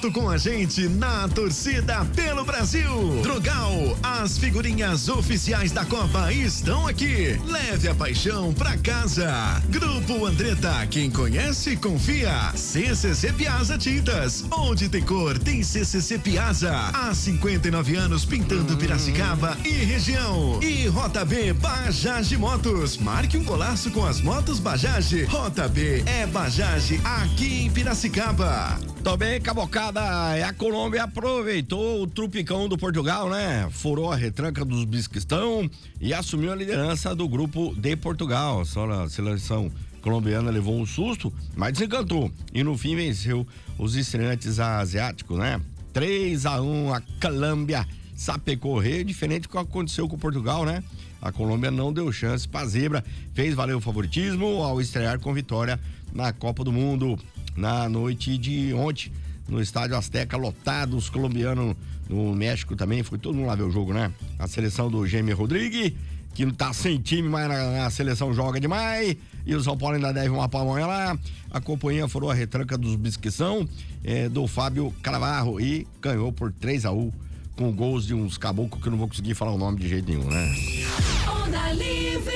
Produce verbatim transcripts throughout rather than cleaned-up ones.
junto com a gente na torcida pelo Brasil. Drogal, as figurinhas oficiais da Copa estão aqui. Leve a paixão pra casa. Grupo Andretta, quem conhece, confia. C C C Piazza Tintas, onde tem cor, tem C C C Piazza. Há cinquenta e nove anos pintando Piracicaba e região. E J B Bajaj Motos, marque um golaço com as motos Bajaj. J B é Bajaj aqui em Piracicaba. Também, cabocada, a Colômbia aproveitou o trupicão do Portugal, né? Furou a retranca dos Bisquistão e assumiu a liderança do grupo de Portugal. Só a seleção colombiana levou um susto, mas desencantou. E no fim venceu os estreantes asiáticos, né? três a um, a Colômbia sapecou o rei, diferente do que aconteceu com Portugal, né? A Colômbia não deu chance pra zebra, fez valer o favoritismo ao estrear com vitória na Copa do Mundo na noite de ontem, no Estádio Azteca, lotado, os colombianos no México também, foi todo mundo lá ver o jogo, né? A seleção do James Rodrigues, que não tá sem time, mas na, na seleção joga demais, e o São Paulo ainda deve uma pamonha lá. A companhia furou a retranca dos Bisquição, é, do Fábio Caravarro, e ganhou por três a um, com gols de uns caboclos que eu não vou conseguir falar o nome de jeito nenhum, né? Onda Livre.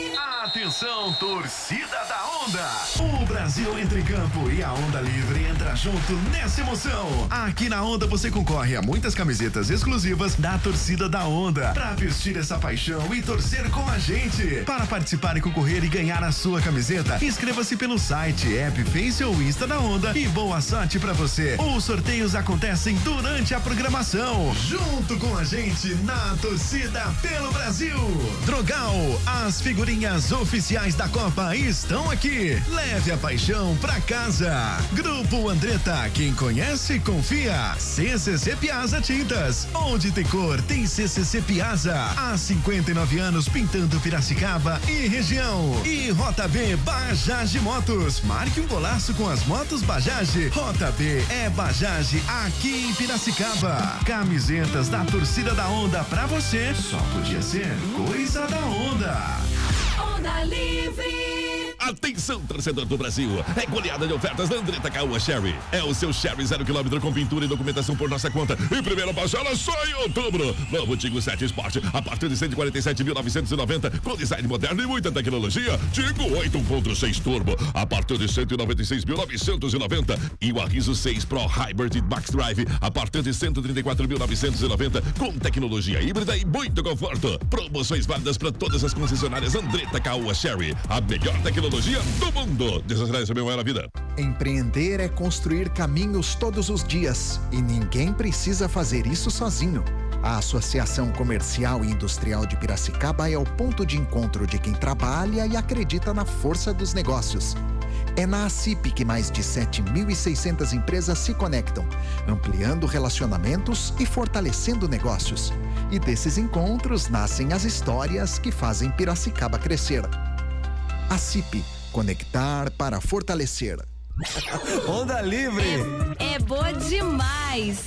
Atenção, torcida da Onda. O Brasil entra em campo e a Onda Livre entra junto nessa emoção. Aqui na Onda você concorre a muitas camisetas exclusivas da torcida da Onda, pra vestir essa paixão e torcer com a gente. Para participar e concorrer e ganhar a sua camiseta, inscreva-se pelo site, app, Face ou Insta da Onda e boa sorte pra você. Os sorteios acontecem durante a programação. Junto com a gente na torcida pelo Brasil. Drogal, as figurinhas oficiais da Copa estão aqui. Leve a paixão pra casa. Grupo Andretta, quem conhece, confia. C C C Piazza Tintas, onde tem cor, tem C C C Piazza. Há cinquenta e nove anos pintando Piracicaba e região. E J B Bajaj Motos, marque um golaço com as motos Bajaj. J B é Bajaj aqui em Piracicaba. Camisetas da torcida da Onda pra você, só podia ser coisa da Onda. Onda Livre. Atenção, torcedor do Brasil, é goleada de ofertas da Andretta Caoa Sherry. É o seu Sherry zero quilômetro com pintura e documentação por nossa conta. E primeira parcela só em outubro. Novo Tigo sete Sport a partir de cento e quarenta e sete mil novecentos e noventa, com design moderno e muita tecnologia. Tigo oito um ponto seis Turbo a partir de cento e noventa e seis mil novecentos e noventa. E o Arriso seis Pro Hybrid Max Drive a partir de cento e trinta e quatro mil novecentos e noventa, com tecnologia híbrida e muito conforto. Promoções válidas para todas as concessionárias Andretta Caoa Sherry. A melhor tecnologia do mundo. Desacelera meu na vida. Empreender é construir caminhos todos os dias e ninguém precisa fazer isso sozinho. A Associação Comercial e Industrial de Piracicaba é o ponto de encontro de quem trabalha e acredita na força dos negócios. É na ACIP que mais de sete mil e seiscentas empresas se conectam, ampliando relacionamentos e fortalecendo negócios. E desses encontros nascem as histórias que fazem Piracicaba crescer. ACIP, conectar para fortalecer. Onda Livre. É, é boa demais.